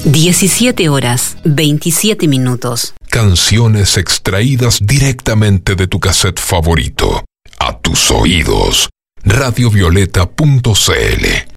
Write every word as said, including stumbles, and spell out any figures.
diecisiete horas, veintisiete minutos. Canciones extraídas directamente de tu cassette favorito. A tus oídos. radiovioleta punto c l